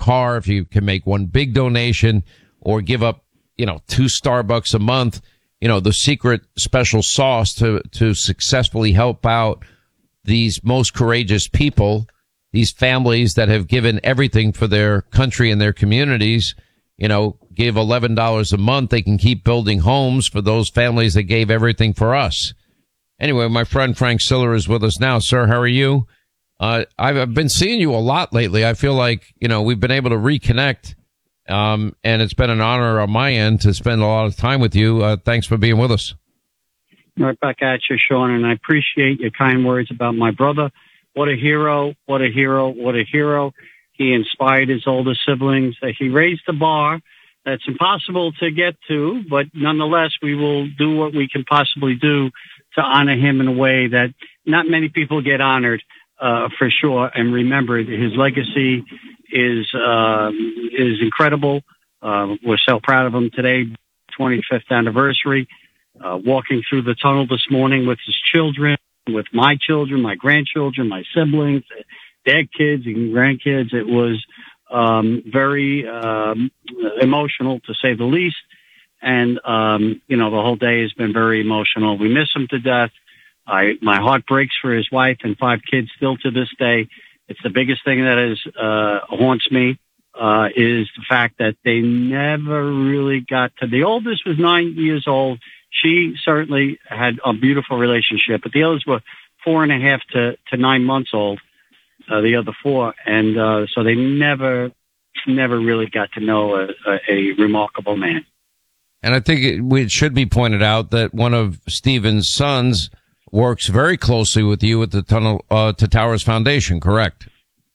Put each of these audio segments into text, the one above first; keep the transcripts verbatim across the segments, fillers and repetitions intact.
car, if you can make one big donation or give up, you know, two Starbucks a month, you know, the secret special sauce to, to successfully help out these most courageous people, these families that have given everything for their country and their communities, you know, give eleven dollars a month. They can keep building homes for those families that gave everything for us. Anyway, my friend Frank Siller is with us now. Sir, how are you? Uh, I've, I've been seeing you a lot lately. I feel like, you know, we've been able to reconnect. Um, and it's been an honor on my end to spend a lot of time with you. Uh, thanks for being with us. Right back at you, Sean, and I appreciate your kind words about my brother. What a hero, what a hero, what a hero. He inspired his older siblings. He raised the bar. That's impossible to get to, but nonetheless, we will do what we can possibly do to honor him in a way that not many people get honored, uh, for sure. And remember, his legacy is, uh, is incredible. Uh, we're so proud of him today, twenty-fifth anniversary, uh, walking through the tunnel this morning with his children, with my children, my grandchildren, my siblings, their kids and grandkids. It was, um, very, um, emotional to say the least. And, um, you know, the whole day has been very emotional. We miss him to death. I, my heart breaks for his wife and five kids still to this day. It's the biggest thing that is, uh, haunts me, uh, is the fact that they never really got to, the oldest was nine years old. She certainly had a beautiful relationship, but the others were four and a half to, to nine months old, uh, the other four. And, uh, so they never, never really got to know a, a, a remarkable man. And I think it, it should be pointed out that one of Stephen's sons works very closely with you at the Tunnel uh, to Towers Foundation, correct?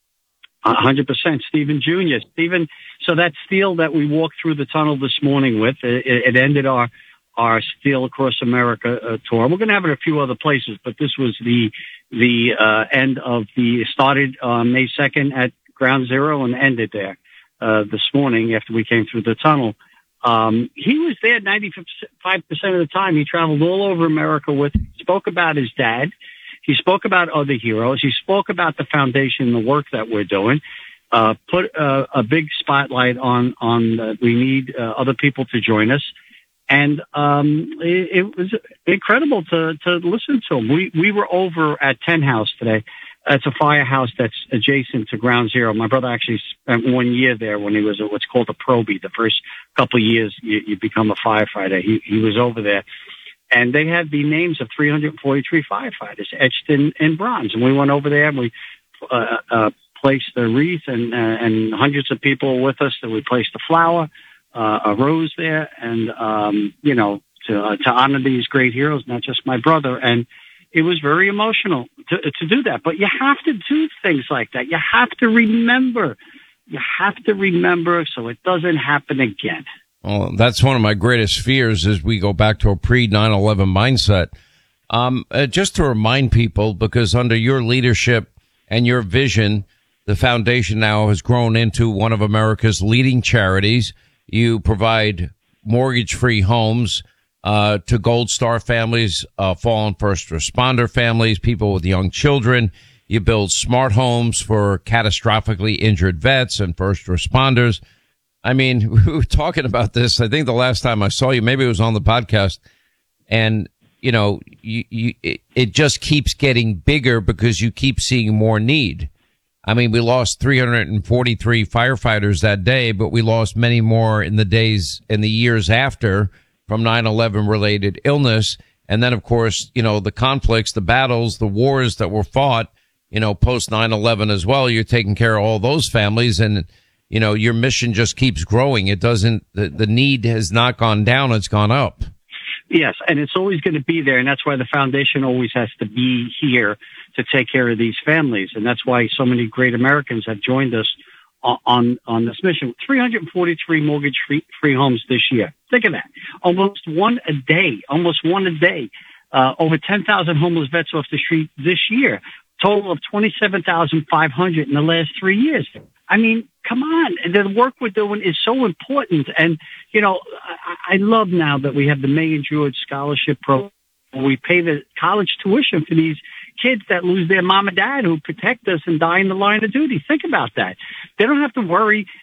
A hundred percent, Stephen Junior Stephen, so that steel that we walked through the tunnel this morning with, it, it ended our our Steel Across America uh, tour. We're going to have it a few other places, but this was the the uh, end of the started uh, May second at Ground Zero and ended there uh, this morning after we came through the tunnel. Um, he was there ninety-five percent of the time. He traveled all over America with, spoke about his dad. He spoke about other heroes. He spoke about the foundation, the work that we're doing, uh, put uh, a big spotlight on, on, uh, we need uh, other people to join us. And, um, it, it was incredible to, to listen to him. We, we were over at Ten House today. It's a firehouse that's adjacent to Ground Zero. My brother actually spent one year there when he was at what's called a probie. The first couple of years you, you become a firefighter. He, he was over there. And they had the names of three hundred forty-three firefighters etched in, in bronze. And we went over there and we uh, uh, placed the wreath and, uh, and hundreds of people were with us. And we placed a flower, uh, a rose there. And, um, you know, to, uh, to honor these great heroes, not just my brother. And it was very emotional to, to do that. But you have to do things like that. You have to remember. You have to remember so it doesn't happen again. Well, that's one of my greatest fears as we go back to a pre nine eleven mindset. Um, uh, just to remind people, because under your leadership and your vision, the foundation now has grown into one of America's leading charities. You provide mortgage-free homes uh, to Gold Star families, uh, fallen first responder families, people with young children. You build smart homes for catastrophically injured vets and first responders. I mean, we were talking about this, I think the last time I saw you, maybe it was on the podcast, and, you know, you, you, it, it just keeps getting bigger because you keep seeing more need. I mean, we lost three hundred forty-three firefighters that day, but we lost many more in the days and the years after from nine eleven related illness. And then, of course, you know, the conflicts, the battles, the wars that were fought, you know, post nine eleven as well. You're taking care of all those families, and you know, your mission just keeps growing. It doesn't, the, the need has not gone down, it's gone up. Yes, and it's always going to be there, and that's why the foundation always has to be here to take care of these families, and that's why so many great Americans have joined us on on, on this mission. three hundred forty-three mortgage-free free homes this year. Think of that. Almost one a day, almost one a day. Uh, over ten thousand homeless vets off the street this year. Total of twenty-seven thousand five hundred in the last three years. I mean, come on. The work we're doing is so important. And, you know, I, I love now that we have the May and George Scholarship Program. We pay the college tuition for these kids that lose their mom and dad who protect us and die in the line of duty. Think about that. They don't have to worry